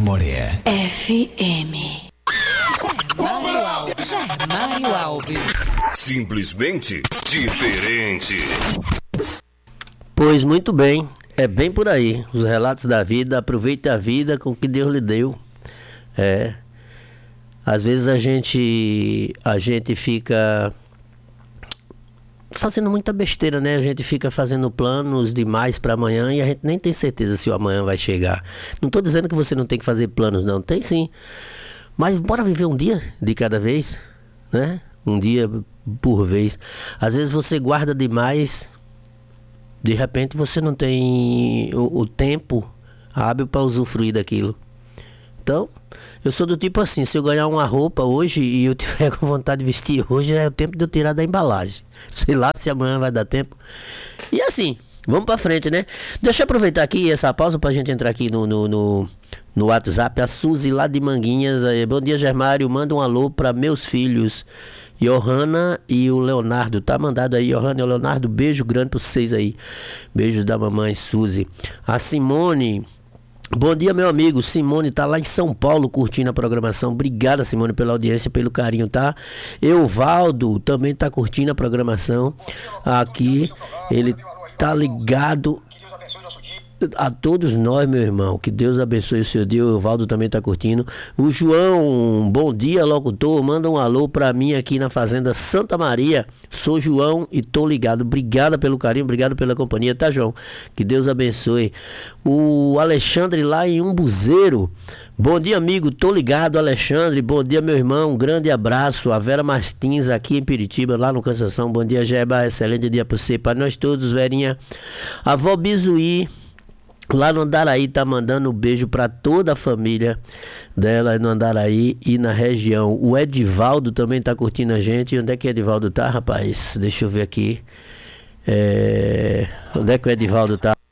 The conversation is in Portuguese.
memória. FM. Germário Alves. Simplesmente diferente. Pois muito bem, é bem por aí. Os relatos da vida, aproveite a vida com o que Deus lhe deu. Às vezes a gente fica fazendo muita besteira, né? A gente fica fazendo planos demais para amanhã e a gente nem tem certeza se o amanhã vai chegar. Não estou dizendo que você não tem que fazer planos, não. Tem sim. Mas bora viver um dia de cada vez, né? Um dia por vez. Às vezes você guarda demais, de repente você não tem o tempo hábil para usufruir daquilo. Então, eu sou do tipo assim, se eu ganhar uma roupa hoje e eu tiver com vontade de vestir hoje, é o tempo de eu tirar da embalagem. Sei lá se amanhã vai dar tempo. E assim, vamos pra frente, né? Deixa eu aproveitar aqui essa pausa pra gente entrar aqui no WhatsApp. A Suzy lá de Manguinhas. Bom dia, Germário. Manda um alô pra meus filhos, Johanna e o Leonardo. Tá mandado aí, Johanna e o Leonardo. Beijo grande pra vocês aí. Beijos da mamãe Suzy. A Simone. Bom dia, meu amigo. Simone tá lá em São Paulo curtindo a programação. Obrigada, Simone, pela audiência, pelo carinho, tá? Euvaldo também tá curtindo a programação aqui. Ele tá ligado a todos nós, meu irmão. Que Deus abençoe o seu dia. O Euvaldo também tá curtindo. O João, bom dia, locutor. Manda um alô pra mim aqui na Fazenda Santa Maria. Sou João e tô ligado. Obrigado pelo carinho, obrigado pela companhia, tá, João? Que Deus abençoe. O Alexandre lá em Umbuzeiro. Bom dia, amigo. Tô ligado, Alexandre. Bom dia, meu irmão. Um grande abraço. A Vera Martins aqui em Piritiba, lá no Cansação. Bom dia, Jeba. Excelente dia pra você, pra nós todos, Verinha. A Vó Bizuí, lá no Andaraí, tá mandando um beijo pra toda a família dela no Andaraí e na região. O Edivaldo também tá curtindo a gente. E onde é que o Edivaldo tá, rapaz? Deixa eu ver aqui. Onde é que o Edivaldo tá?